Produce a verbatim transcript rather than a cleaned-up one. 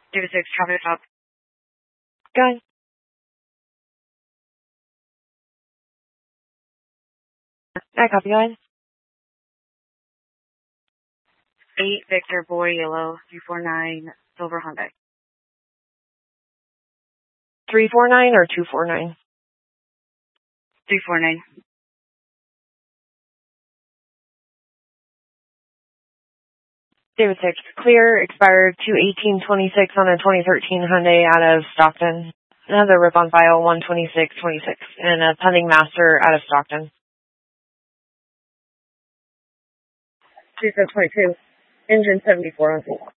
David six, traffic stop. Go ahead. I copy, go ahead. eight Victor Boy Yellow, three four nine Silver Hyundai. three four nine or two four nine? three four nine. David six, clear, expired two eighteen twenty-six on a twenty thirteen Hyundai out of Stockton. Another rip on file, one twenty-six twenty-six, and a pending master out of Stockton. two seven twenty-two, engine seventy-four on full.